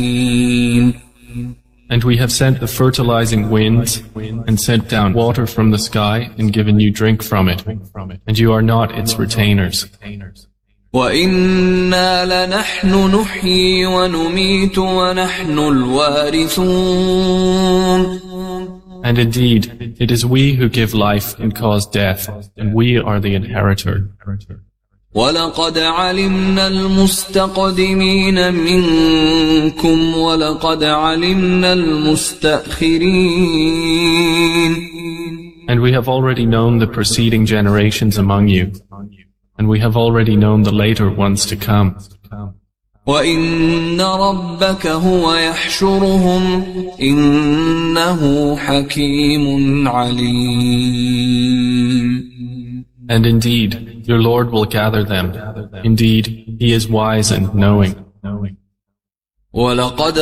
And we have sent the fertilizing winds and sent down water from the sky and given you drink from it, and you are not its retainers. وَإِنَّا لَنَحْنُ نُحْيِي وَنُمِيتُ وَنَحْنُ الْوَارِثُونَ. And indeed, it is we who give life and cause death, and we are the inheritor. وَلَقَدْ عَلِمْنَا الْمُسْتَقْدِمِينَ مِنْكُمْ وَلَقَدْ عَلِمْنَا الْمُسْتَأْخِرِينَ. And we have already known the preceding generations among you, and we have already known the later ones to come. وَإِنَّ رَبَّكَ هُوَ يَحْشُرُهُمْ إِنَّهُ حَكِيمٌ عَلِيمٌ. And indeed, your Lord will gather them. Indeed, He is wise and knowing. وَلَقَدْ